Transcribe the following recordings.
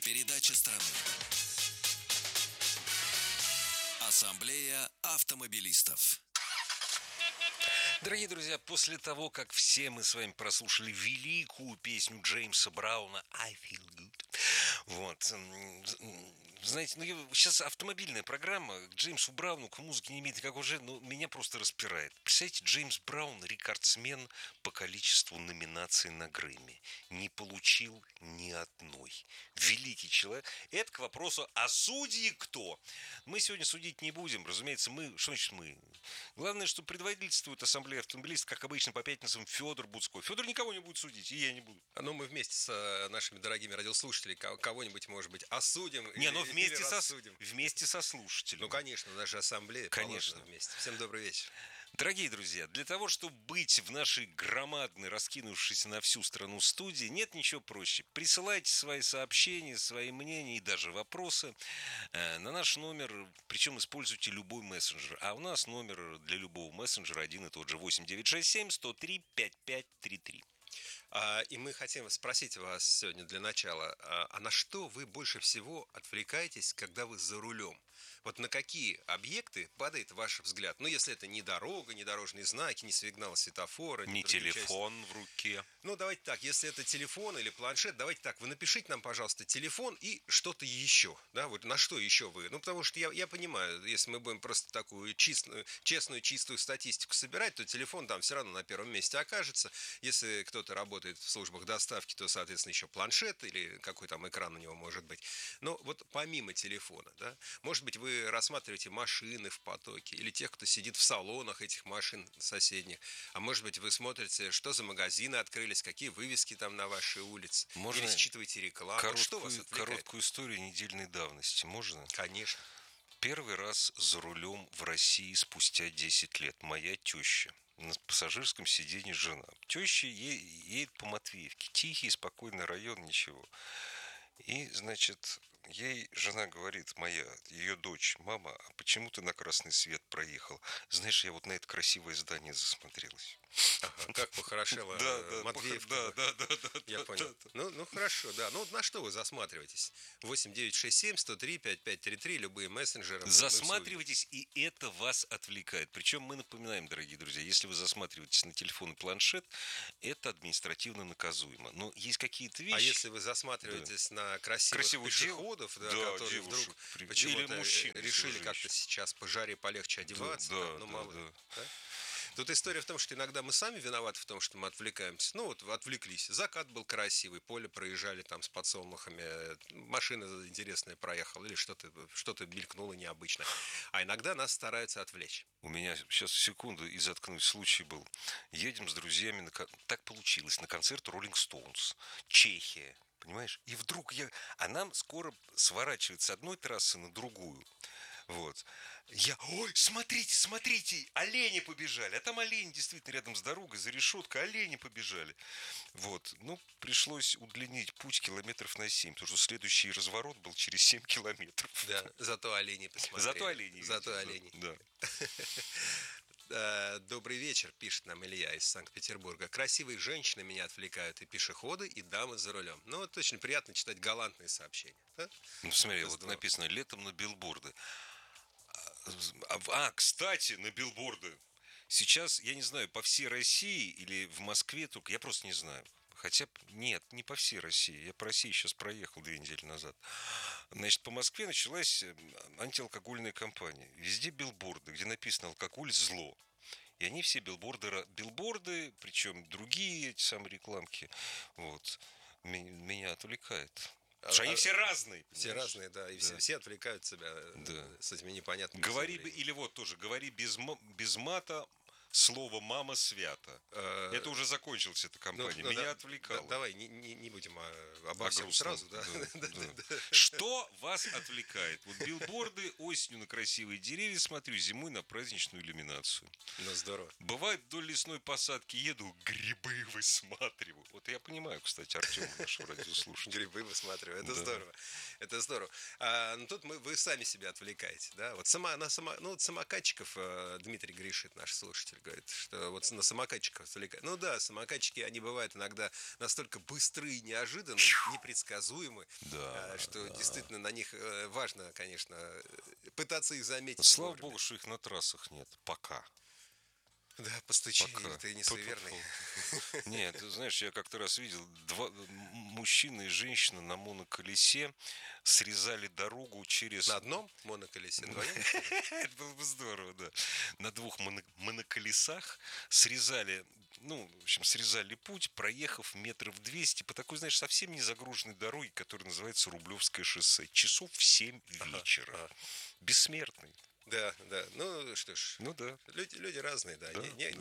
передача страны. Ассамблея автомобилистов. Дорогие друзья, после того, как все мы с вами прослушали великую песню Джеймса Брауна «I Feel Good», вот, знаете, сейчас автомобильная программа к Джеймсу Брауну, к музыке не имеет никакого же, но меня просто распирает. Представляете, Джеймс Браун рекордсмен по количеству номинаций на Грэмми. Не получил ни одной. Великий человек. Это к вопросу, а судьи кто? Мы сегодня судить не будем. Разумеется, что значит мы? Главное, что предводительствует ассамблея автомобилистов, как обычно, по пятницам Федор Буцко. Федор никого не будет судить, и я не буду. Ну, мы вместе с нашими дорогими радиослушателями кого-нибудь, может быть, осудим. Вместе со слушателями. Ну, конечно, наша ассамблея. Конечно. Вместе. Всем добрый вечер. Дорогие друзья, для того, чтобы быть в нашей громадной, раскинувшейся на всю страну студии, нет ничего проще. Присылайте свои сообщения, свои мнения и даже вопросы на наш номер, причем используйте любой мессенджер. А у нас номер для любого мессенджера один и тот же: 8967-103-5533. И мы хотим спросить вас сегодня для начала, а на что вы больше всего отвлекаетесь, когда вы за рулем? Вот на какие объекты падает ваш взгляд? Ну, если это не дорога, не дорожные знаки, не сигнал светофора, не телефон в руке. Ну, давайте так, если это телефон или планшет, давайте так, вы напишите нам, пожалуйста, телефон и что-то еще, да, вот на что еще вы? Ну, потому что я понимаю, если мы будем просто такую чистую статистику собирать, то телефон там все равно на первом месте окажется. Если кто-то работает в службах доставки, то, соответственно, еще планшет или какой там экран у него может быть. Но вот помимо телефона, да, может быть, вы рассматриваете машины в потоке или тех, кто сидит в салонах этих машин соседних. А может быть, вы смотрите, что за магазины открылись, какие вывески там на вашей улице. Можно или считываете рекламу. Что вас отвлекает? Короткую историю недельной давности. Можно? Конечно. Первый раз за рулем в России спустя 10 лет. Моя теща. На пассажирском сиденье жена. Теща едет по Матвеевке. Тихий, спокойный район, ничего. И, значит, ей жена говорит, ее дочь: мама, а почему ты на красный свет проехал? Знаешь, я вот на это красивое здание засмотрелась. Ага, как похорошела Матвеевка. Да. Я понял. Ну, хорошо, да. Ну, на что вы засматриваетесь? 8967-103-5533, любые мессенджеры. Засматривайтесь, и это вас отвлекает. Причем мы напоминаем, дорогие друзья, если вы засматриваетесь на телефон и планшет, это административно наказуемо. Но есть какие-то вещи... А если вы засматриваетесь на красивых пешеходов, которые вдруг почему-то решили как-то сейчас по жаре полегче одеваться, мало. Тут история в том, что иногда мы сами виноваты в том, что мы отвлекаемся. Ну вот отвлеклись. Закат был красивый, поле проезжали там с подсолнухами, машина интересная проехала или что-то мелькнуло необычно. А иногда нас стараются отвлечь. У меня сейчас секунду и заткнусь случай был. Едем с друзьями, так получилось, на концерт Rolling Stones, Чехия. Понимаешь? И вдруг а нам скоро сворачивать с одной трассы на другую. Вот. Ой, смотрите, олени побежали. А там олени действительно рядом с дорогой, за решеткой олени побежали. Вот. Ну, пришлось удлинить путь километров на 7, потому что следующий разворот был через 7 километров. Да, зато олени посмотрели. Зато олени. Да. Добрый вечер, пишет нам Илья из Санкт-Петербурга. Красивые женщины меня отвлекают, и пешеходы, и дамы за рулем. Ну, вот очень приятно читать галантные сообщения. Да? Ну, смотри, вот написано: летом на билборды. Кстати, на билборды. Сейчас, я не знаю, по всей России или в Москве только, я просто не знаю. Хотя, нет, не по всей России. Я по России сейчас проехал 2 недели назад. Значит, по Москве началась антиалкогольная кампания. Везде билборды, где написано «алкоголь – зло». И они все билборды, причем другие эти самые рекламки, вот, меня отвлекает. Потому что они все разные. Все разные, да. И все отвлекают себя с этими непонятными. Или вот тоже, говори без мата, слово «мама» свято. Это уже закончилась эта кампания. Меня отвлекало. Давай, не будем обо всем сразу. Да? Что вас отвлекает? Вот билборды, осенью на красивые деревья смотрю, зимой на праздничную иллюминацию. Ну, здорово. Бывает, вдоль лесной посадки еду, грибы высматриваю. Вот я понимаю, кстати, Артема, нашего радиослушателя. Грибы высматриваю, это здорово. Это здорово. Но тут вы сами себя отвлекаете, да? Вот ну вот самокатчиков Дмитрий грешит, наш слушатель, говорит, что вот на самокатчиков отвлекают. Ну да, самокатчики, они бывают иногда настолько быстрые, неожиданные, непредсказуемы, Да, что да. действительно на них важно, конечно, пытаться их заметить Слава вовремя. богу, что их на трассах нет. Пока. Да, постучи, Пока. или ты не суеверный. Фу-фу-фу. Нет, ты знаешь, я как-то раз видел, мужчина и женщина на моноколесе срезали дорогу через... На одном моноколесе, вдвоем? Это было бы здорово, да. На двух моноколесах срезали, ну, в общем, срезали путь, проехав метров 200 по такой, знаешь, совсем не загруженной дороге, которая называется Рублевское шоссе. Часов в 7 вечера. Ага. Бессмертный. Да, да. Ну что ж, Ну да. люди разные, да. Да,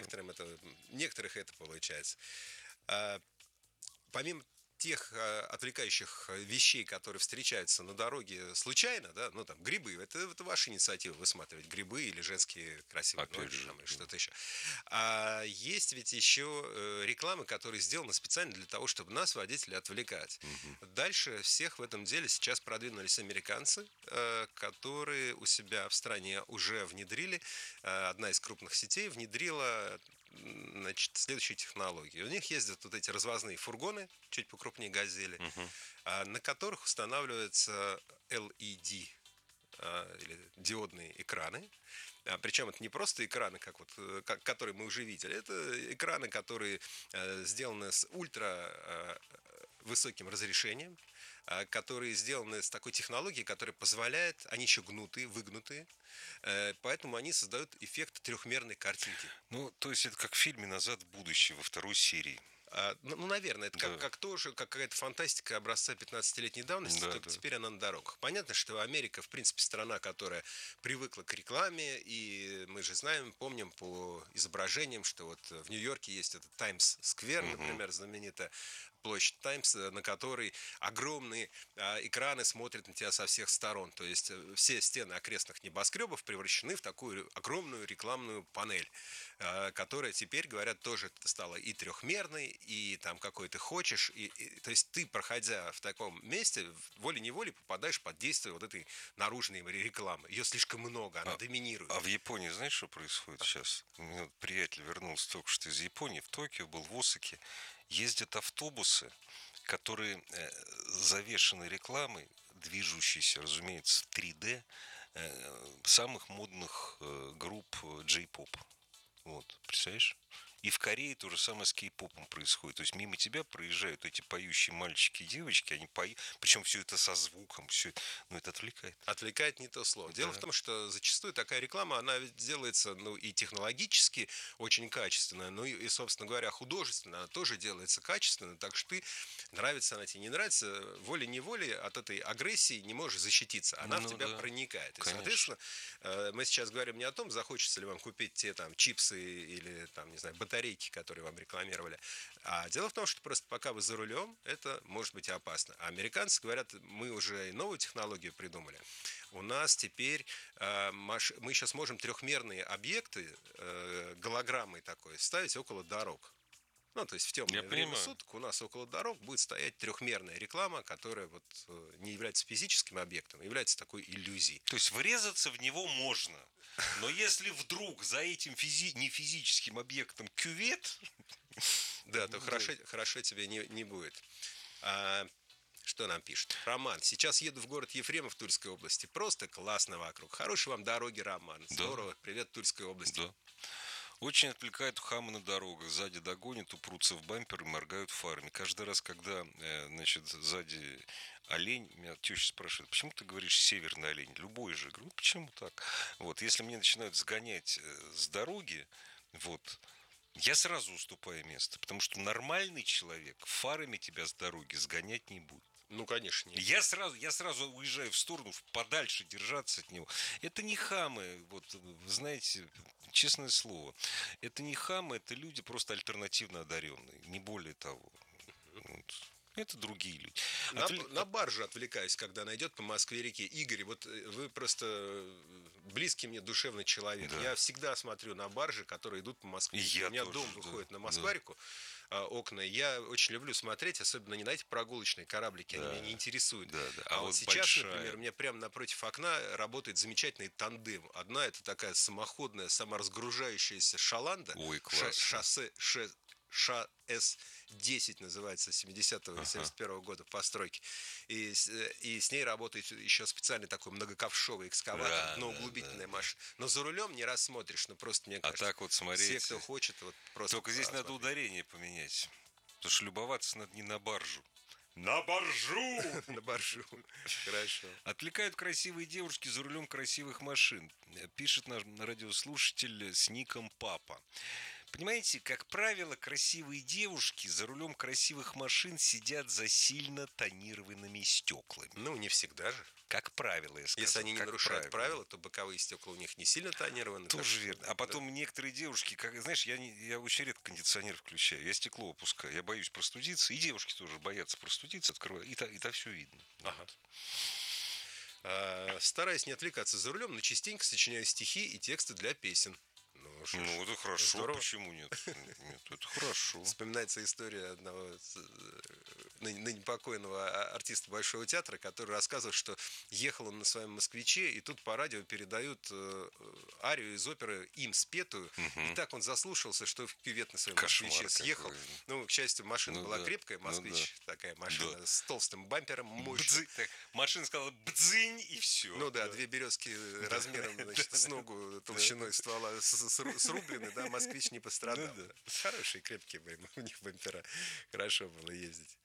Некоторых это получается. А, Помимо тех отвлекающих вещей, которые встречаются на дороге случайно, да, ну там грибы, это ваша инициатива высматривать грибы или женские красивые Опять ноги, же, там, или что-то еще. А есть ведь еще рекламы, которые сделаны специально для того, чтобы нас, водителей, отвлекать. Дальше всех в этом деле сейчас продвинулись американцы, которые у себя в стране уже внедрили, одна из крупных сетей внедрила, значит, следующие технологии. У них ездят вот эти развозные фургоны, чуть покрупнее «Газели», на которых устанавливаются LED или диодные экраны. Причем это не просто экраны, которые мы уже видели, это экраны, которые сделаны с ультра высоким разрешением, которые сделаны с такой технологией, которая позволяет, они еще гнутые, выгнутые, поэтому они создают эффект трехмерной картинки. Ну, то есть это как в фильме «Назад в будущее» во второй серии. Ну, наверное, это Да. как какая-то фантастика образца 15-летней давности, Да, только да. теперь она на дорогах. Понятно, что Америка, в принципе, страна, которая привыкла к рекламе, и мы же знаем, помним по изображениям, что вот в Нью-Йорке есть этот Таймс-сквер, например, знаменитая площадь Таймс, на которой огромные экраны смотрят на тебя со всех сторон. То есть все стены окрестных небоскребов превращены в такую огромную рекламную панель, которая теперь, говорят, тоже стала и трехмерной, и там какой ты хочешь. То есть ты, проходя в таком месте, волей-неволей попадаешь под действие вот этой наружной рекламы. Ее слишком много, она доминирует. А в Японии знаешь, что происходит сейчас? У меня вот приятель вернулся только что из Японии, в Токио, был в Осаке. Ездят автобусы, которые завешены рекламой, движущейся, разумеется, 3D, самых модных групп J-pop. Вот, представляешь? И в Корее то же самое с кей-попом происходит. То есть мимо тебя проезжают эти поющие мальчики и девочки, они поют, причем все это со звуком, все это, ну, это отвлекает. Отвлекает не то слово. Дело в том, что зачастую такая реклама, она ведь делается, ну, и технологически очень качественно, ну и, собственно говоря, художественно она тоже делается качественно, так что ты, нравится она тебе, не нравится, волей-неволей от этой агрессии не можешь защититься. Она в тебя проникает. И, соответственно, мы сейчас говорим не о том, захочется ли вам купить те там чипсы или там, не знаю, батарейки, которые вам рекламировали. А дело в том, что просто пока вы за рулем, это может быть опасно. А американцы говорят, мы уже новую технологию придумали. У нас теперь мы сейчас можем трехмерные объекты, голограммой такой, ставить около дорог. Ну, то есть в темное время суток у нас около дорог будет стоять трехмерная реклама, которая вот не является физическим объектом, а является такой иллюзией. То есть врезаться в него можно, но если вдруг за этим не физическим объектом кювет... Да, то хорошо тебе не будет. Что нам пишет? Роман. Сейчас еду в город Ефремов в Тульской области. Просто классно вокруг. Хорошей вам дороги, Роман. Здорово. Да. Привет, Тульской области. Да. Очень отвлекает хамы на дорогах. Сзади догонят, упрутся в бампер и моргают фарами. Каждый раз, когда, значит, сзади олень, меня теща спрашивает, почему ты говоришь северный олень? Любой же. Говорю, почему так? Вот, если мне начинают сгонять с дороги, вот, я сразу уступаю место. Потому что нормальный человек фарами тебя с дороги сгонять не будет. Ну, конечно. Нет. Я сразу уезжаю в сторону, подальше держаться от него. Это не хамы, вот, знаете, честное слово. Это не хамы, это люди просто альтернативно одаренные, не более того. Вот. Это другие люди. На баржу отвлекаюсь, когда она идет по Москве-реке. Игорь, вот вы просто близкий мне душевный человек. Да. Я всегда смотрю на баржи, которые идут по Москве. Я У меня тоже, дом да, выходит на да. Москва-реку, окна. Я очень люблю смотреть, особенно не на эти прогулочные кораблики, они меня не интересуют. Да, да. А вот сейчас, большая... например, у меня прямо напротив окна работает замечательный тандем. Одна это такая самоходная, саморазгружающаяся шаланда. Ой, классно. ШС-10 называется, 70-го и 71-го года постройки. И с ней работает еще специальный такой многоковшовый экскаватор, дноуглубительная машина. Но за рулем не рассмотришь, просто мне кажется, так вот смотрите, все, кто хочет, вот просто... Только здесь надо ударение поменять. Потому что любоваться надо не на баржу. На баржу! На баржу. Хорошо. Отвлекают красивые девушки за рулем красивых машин. Пишет наш радиослушатель с ником Папа. Понимаете, как правило, красивые девушки за рулем красивых машин сидят за сильно тонированными стеклами. Ну, не всегда же. Как правило, я сказал. Если они не нарушают правила, то боковые стекла у них не сильно тонированы. Тоже верно. А потом некоторые девушки, знаешь, я очень редко кондиционер включаю, я стекло опускаю, я боюсь простудиться, и девушки тоже боятся простудиться, открываю, и то все видно. Ага. Стараясь не отвлекаться за рулем, но частенько сочиняю стихи и тексты для песен. Ну, это хорошо. Здорово. Почему нет? Нет, это хорошо. Вспоминается история одного ныне покойного артиста Большого театра, который рассказывал, что ехал он на своем «Москвиче», и тут по радио передают арию из оперы им спетую. И так он заслушался, что в кювет на своем «Москвиче» съехал. Какой. Ну, к счастью, машина была крепкая, «Москвич», такая машина с толстым бампером, мощная. Машина сказала «бдзынь» и все. Ну да, две березки размером, значит, с ногу толщиной ствола срублены, да, «Москвич» не пострадал. Хорошие, крепкие у них бампера. Хорошо было ездить.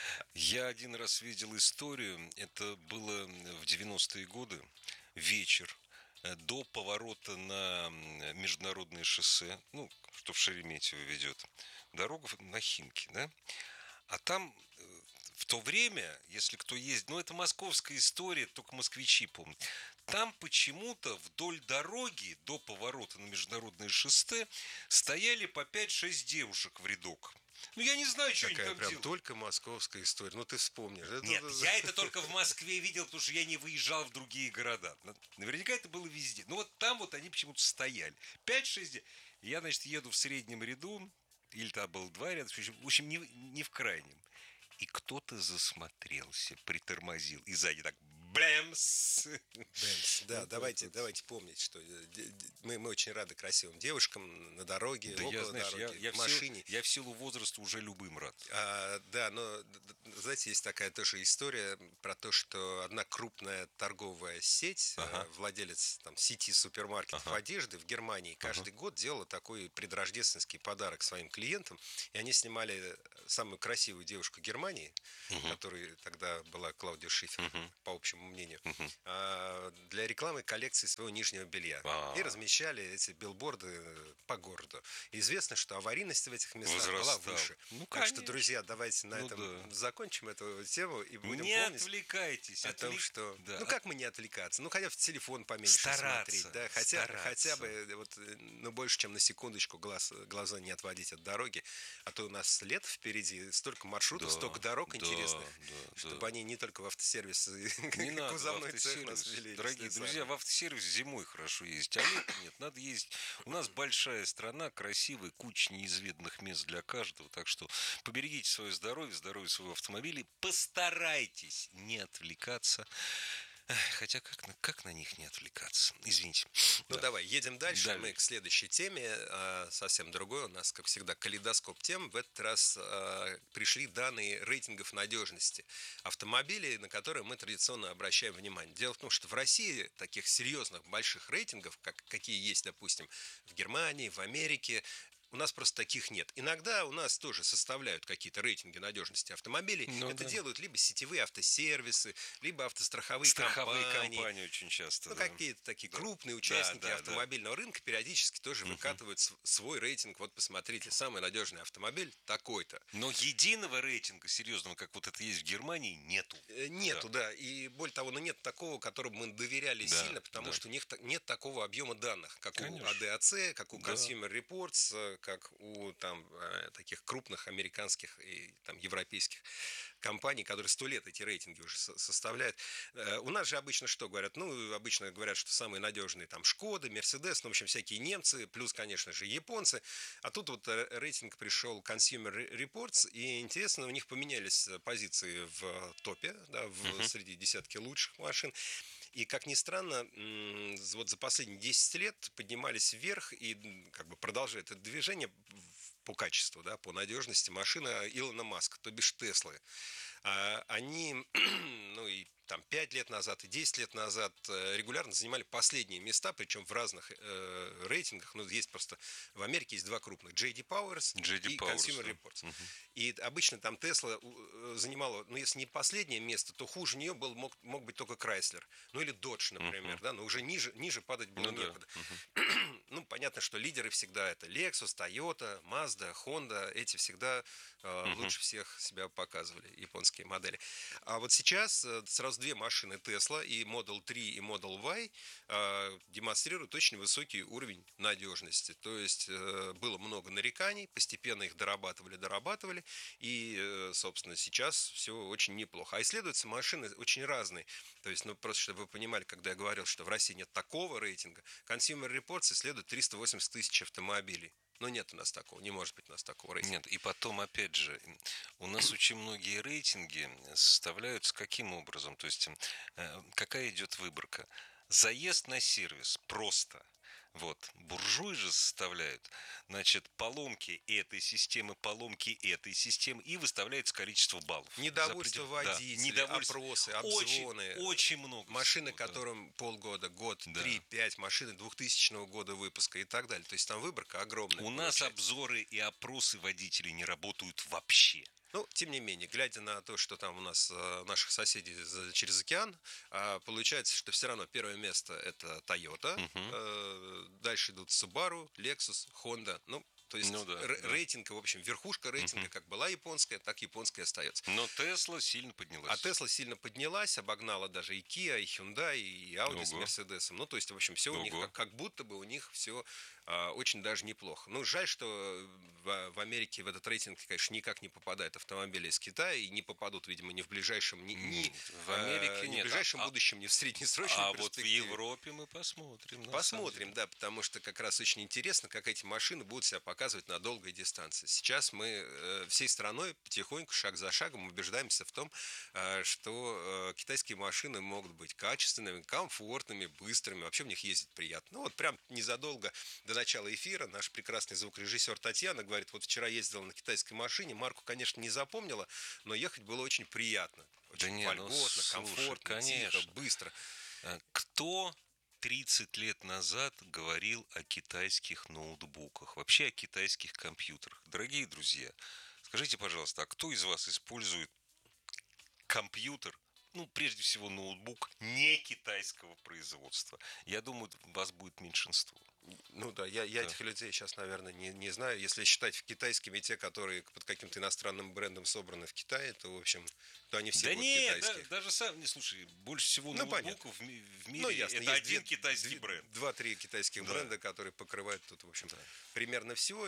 Я один раз видел историю, это было в 90-е годы, вечер, до поворота на международное шоссе, ну, что в Шереметьево ведет, дорога на Химки, да, а там в то время, если кто ездит, ну, это московская история, только москвичи помнят, там почему-то вдоль дороги до поворота на международное шоссе стояли по 5-6 девушек в рядок. Ну, я не знаю, что они там прям делают. только московская история. Ну, ты вспомнишь. Нет, я это только в Москве видел, потому что я не выезжал в другие города. Наверняка это было везде. Ну, вот там вот они почему-то стояли. 5-6. Я, значит, еду в среднем ряду, или там было 2 ряда, в общем, не в крайнем. И кто-то засмотрелся, притормозил. И сзади так блэмс. Да, давайте помнить, что мы очень рады красивым девушкам на дороге, Да около дороги, в машине. Я в силу возраста уже любым рад. Да, но, знаете, есть такая тоже история про то, что одна крупная торговая сеть, владелец там сети супермаркетов одежды в Германии, каждый год делала такой предрождественский подарок своим клиентам, и они снимали самую красивую девушку Германии, которой тогда была Клаудия Шифер, по общему мнению, для рекламы коллекции своего нижнего белья. И размещали эти билборды по городу. И известно, что аварийность в этих местах была выше. Ну, так что, друзья, давайте на этом закончим эту тему и будем не помнить отвлекайтесь о том, что... Да. Ну, как мы не отвлекаться? Ну, хотя в телефон поменьше смотреть. Да? Хотя бы вот, ну, больше, чем на секундочку глаза не отводить от дороги. А то у нас лет впереди, столько маршрутов, столько дорог интересных, чтобы они не только в автосервис не надо кузовной в цех нас автосервис. вели. Дорогие друзья, в автосервис зимой хорошо ездить, а летом нет. Надо ездить. У нас большая страна, красивая, куча неизведанных мест для каждого. Так что поберегите свое здоровье, здоровье своего автомобиля. Постарайтесь не отвлекаться. Хотя как на них не отвлекаться? Извините. Ну, давай, едем дальше. Мы к следующей теме. Совсем другой. У нас, как всегда, калейдоскоп тем. В этот раз пришли данные рейтингов надежности автомобилей, на которые мы традиционно обращаем внимание. Дело в том, что в России таких серьезных больших рейтингов, какие есть, допустим, в Германии, в Америке, у нас просто таких нет. Иногда у нас тоже составляют какие-то рейтинги надежности автомобилей. Это делают либо сетевые автосервисы, либо автостраховые компании очень часто. Ну, какие-то такие крупные участники автомобильного рынка периодически тоже выкатывают свой рейтинг. Вот посмотрите, самый надежный автомобиль такой-то. Но единого рейтинга серьезного, как вот это есть в Германии, нету. Нету, да. И более того, нет такого, которому мы доверяли сильно, потому что у них нет такого объема данных, как у ADAC, как у Consumer Reports, как у там таких крупных американских и там европейских компаний, которые 100 лет эти рейтинги уже составляют. У нас же обычно что говорят? Ну, обычно говорят, что самые надежные там Шкода, Мерседес, ну, в общем, всякие немцы, плюс, конечно же, японцы. А тут вот рейтинг пришел Consumer Reports, и интересно, у них поменялись позиции в топе, да, среди десятки лучших машин. И, как ни странно, вот за последние 10 лет поднимались вверх и как бы продолжает это движение по качеству, да, по надежности машина Илона Маска, то бишь Теслы. Они, ну и там 5 лет назад и 10 лет назад регулярно занимали последние места, причем в разных рейтингах. Ну, есть просто в Америке есть два крупных: J.D. Powers и Consumer Reports. И обычно там Tesla занимала, ну, если не последнее место, то хуже нее мог быть только Chrysler. Ну, или Dodge, например, да, но уже ниже падать было некуда. Ну, понятно, что лидеры всегда это Lexus, Toyota, Mazda, Honda. Эти всегда лучше всех себя показывали, японские модели. А вот сейчас сразу две машины Tesla, и Model 3, и Model Y, демонстрируют очень высокий уровень надежности. То есть было много нареканий, постепенно их дорабатывали, и, собственно, сейчас все очень неплохо. А исследуются машины очень разные. То есть, ну, просто чтобы вы понимали, когда я говорил, что в России нет такого рейтинга, Consumer Reports исследует 380 тысяч автомобилей. Но нет у нас такого, не может быть у нас такого рейтинга. Нет, и потом, опять же, у нас очень многие рейтинги составляются каким образом? То есть, какая идет выборка? Заезд на сервис просто. Вот. Буржуи же составляют, значит, поломки этой системы, и выставляется количество баллов. Недовольство водителей, да, опросы, обзвоны. Очень много. Машины, всего, да. которым полгода, год, Да. 3-5, машины 2000 года выпуска и так далее. То есть там выборка огромная. У нас обзоры и опросы водителей не работают вообще. Ну, тем не менее, глядя на то, что там у нас наших соседей через океан, получается, что все равно первое место это Toyota, дальше идут Subaru, Lexus, Honda. Ну, то есть рейтинг, в общем, верхушка рейтинга как была японская, так японская остается. Но Tesla сильно поднялась. А Tesla сильно поднялась, обогнала даже и Kia, и Hyundai, и Audi с Мерседесом. Ну, то есть, в общем, все у них, как будто бы у них все очень даже неплохо. Ну, жаль, что в Америке в этот рейтинг, конечно, никак не попадают автомобили из Китая, и не попадут, видимо, ни в ближайшем, в Америке ни в ближайшем будущем, ни в среднесрочном перспективе. Вот в Европе мы посмотрим. Посмотрим, да, потому что как раз очень интересно, как эти машины будут себя показывать на долгой дистанции. Сейчас мы всей страной потихоньку, шаг за шагом убеждаемся в том, что китайские машины могут быть качественными, комфортными, быстрыми, вообще в них ездить приятно. Ну вот прям незадолго до начала эфира наш прекрасный звукорежиссер Татьяна говорит: вот вчера ездила на китайской машине, марку, конечно, не запомнила, но ехать было очень приятно. Очень вольготно, комфортно, конечно. тихо, быстро. Кто 30 лет назад говорил о китайских ноутбуках, вообще о китайских компьютерах? Дорогие друзья, скажите, пожалуйста, а кто из вас использует компьютер, ну, прежде всего, ноутбук не китайского производства? Я думаю, вас будет меньшинство. Ну да, я этих людей сейчас, наверное, не знаю. Если считать китайскими те, которые под каким-то иностранным брендом собраны в Китае, то, в общем, то они все будут китайские. Даже сам, не слушай, больше всего ноутбуков в мире ясно, это один китайский бренд. 2-3 китайских бренда, которые покрывают тут, в общем, примерно все.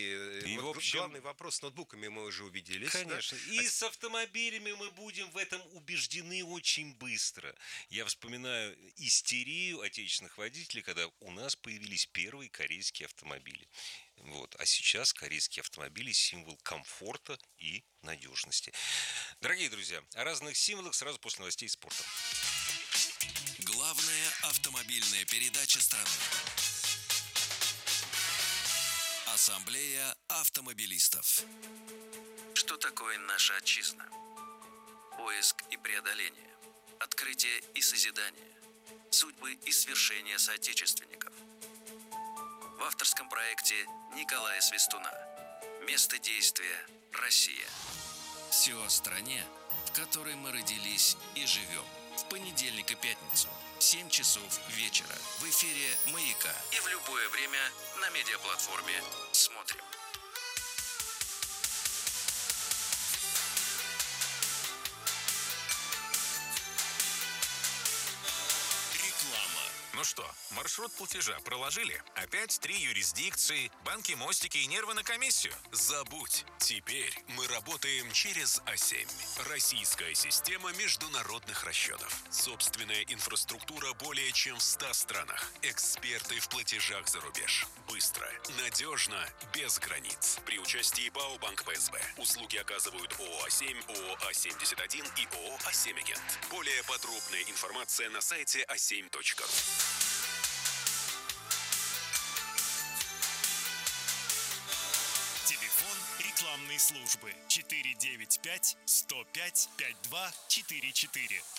И вот в общем, главный вопрос с ноутбуками мы уже убедились. Конечно. Да? И с автомобилями мы будем в этом убеждены очень быстро. Я вспоминаю истерию отечественных водителей, когда у нас появились первые корейские автомобили. Вот. А сейчас корейские автомобили – символ комфорта и надежности. Дорогие друзья, о разных символах сразу после новостей спорта. Главная автомобильная передача страны. Ассамблея автомобилистов. Что такое наша отчизна? Поиск и преодоление. Открытие и созидание. Судьбы и свершения соотечественников. В авторском проекте Николая Свистуна. Место действия – Россия. Все о стране, в которой мы родились и живем. В понедельник и пятницу в 7 часов вечера в эфире «Маяка» и в любое время на медиаплатформе «Смотрим». Ну что, маршрут платежа проложили? Опять 3 юрисдикции, банки, мостики и нервы на комиссию? Забудь. Теперь мы работаем через А7. Российская система международных расчетов. Собственная инфраструктура более чем в 100 странах. Эксперты в платежах за рубеж. Быстро, надежно, без границ. При участии БАО Банк ПСБ. Услуги оказывают ООО А7, ООО А71 и ООО А7 Агент. Более подробная информация на сайте a7.ru. Телефон рекламной службы 495 105 5244.